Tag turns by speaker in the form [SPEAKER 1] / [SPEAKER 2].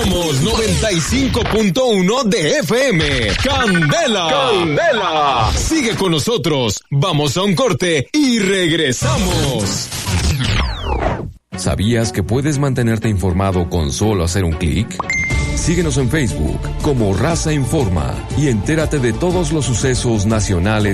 [SPEAKER 1] Somos 95.1 de FM. ¡Candela! ¡Candela! Sigue con nosotros. Vamos a un corte y regresamos.
[SPEAKER 2] ¿Sabías que puedes mantenerte informado con solo hacer un clic? Síguenos en Facebook como Raza Informa y entérate de todos los sucesos nacionales